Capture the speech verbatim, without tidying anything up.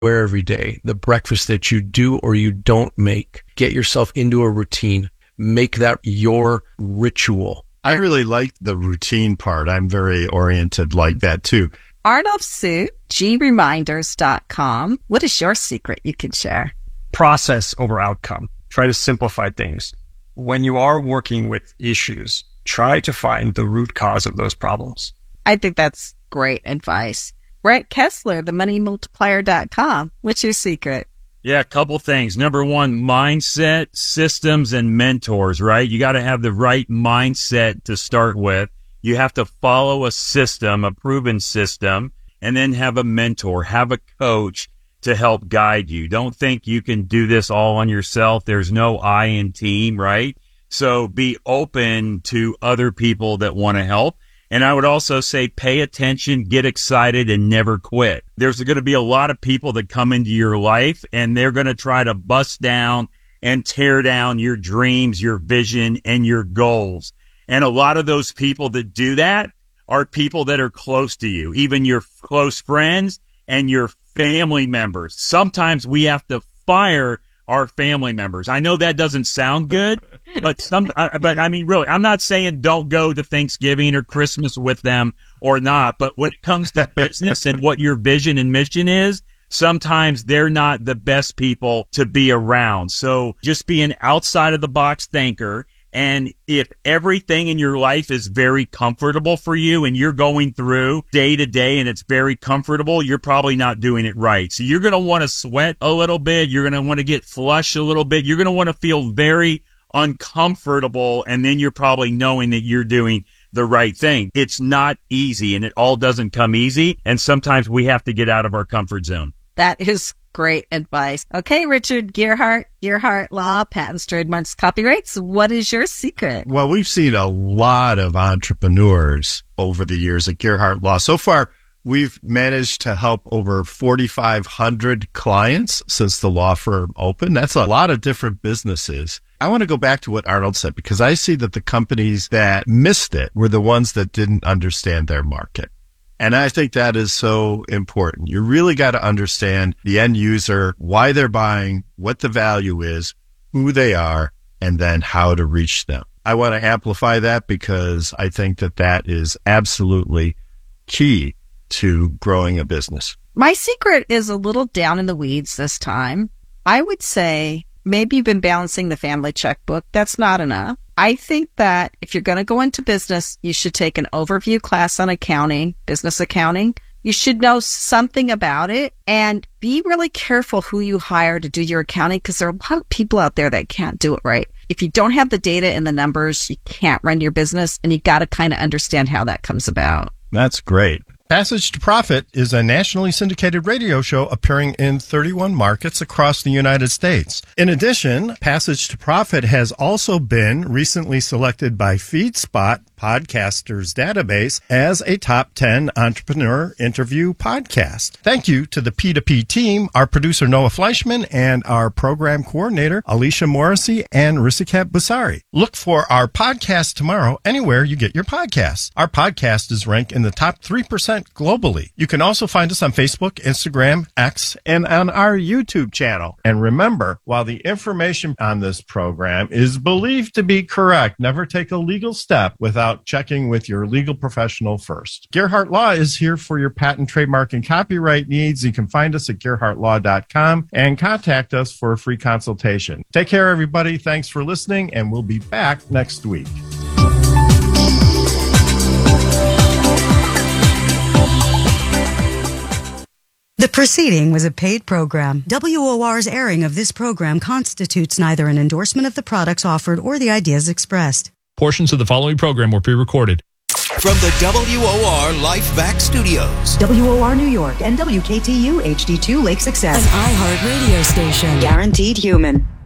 Where every day, the breakfast that you do or you don't make, get yourself into a routine. Make that your ritual. I really like the routine part. I'm very oriented like that too. Arnold Suit, G reminders dot com. What is your secret you can share? Process over outcome. Try to simplify things. When you are working with issues, try to find the root cause of those problems. I think that's great advice. Brent Kessler, the money multiplier dot com. What's your secret? Yeah, a couple things. Number one, mindset, systems, and mentors, right? You got to have the right mindset to start with. You have to follow a system, a proven system, and then have a mentor, have a coach to help guide you. Don't think you can do this all on yourself. There's no I in team, right? So be open to other people that want to help. And I would also say pay attention, get excited, and never quit. There's going to be a lot of people that come into your life, and they're going to try to bust down and tear down your dreams, your vision, and your goals. And a lot of those people that do that are people that are close to you, even your close friends and your family members. Sometimes we have to fire our family members. I know that doesn't sound good, but some, uh, but I mean, really, I'm not saying don't go to Thanksgiving or Christmas with them or not, but when it comes to business and what your vision and mission is, sometimes they're not the best people to be around. So just be an outside of the box thinker. And if everything in your life is very comfortable for you and you're going through day to day and it's very comfortable, you're probably not doing it right. So you're going to want to sweat a little bit. You're going to want to get flushed a little bit. You're going to want to feel very uncomfortable. And then you're probably knowing that you're doing the right thing. It's not easy and it all doesn't come easy. And sometimes we have to get out of our comfort zone. That is great advice. Okay, Richard Gearhart, Gearhart Law, Patents, Trademarks, Copyrights. What is your secret? Well, we've seen a lot of entrepreneurs over the years at Gearhart Law. So far, we've managed to help over forty-five hundred clients since the law firm opened. That's a lot of different businesses. I want to go back to what Arnold said, because I see that the companies that missed it were the ones that didn't understand their market. And I think that is so important. You really got to understand the end user, why they're buying, what the value is, who they are, and then how to reach them. I want to amplify that because I think that that is absolutely key to growing a business. My secret is a little down in the weeds this time. I would say maybe you've been balancing the family checkbook. That's not enough. I think that if you're going to go into business, you should take an overview class on accounting, business accounting. You should know something about it and be really careful who you hire to do your accounting, because there are a lot of people out there that can't do it right. If you don't have the data and the numbers, you can't run your business, and you got to kind of understand how that comes about. That's great. Passage to Profit is a nationally syndicated radio show appearing in thirty-one markets across the United States. In addition, Passage to Profit has also been recently selected by FeedSpot Podcasters Database as a top ten entrepreneur interview podcast. Thank you to the P two P team, our producer Noah Fleischman, and our program coordinator Alicia Morrissey and Risikat Busari. Look for our podcast tomorrow anywhere you get your podcasts. Our podcast is ranked in the top three percent globally. You can also find us on Facebook, Instagram, X, and on our YouTube channel. And remember, while the information on this program is believed to be correct, never take a legal step without checking with your legal professional first. Gearhart Law is here for your patent, trademark, and copyright needs. You can find us at gearhart law dot com and contact us for a free consultation. Take care, everybody. Thanks for listening, and we'll be back next week. The proceeding was a paid program. W O R's airing of this program constitutes neither an endorsement of the products offered or the ideas expressed. Portions of the following program were pre-recorded. From the W O R LifeVac Studios. W O R New York and W K T U H D two Lake Success. An iHeart radio station. Guaranteed human.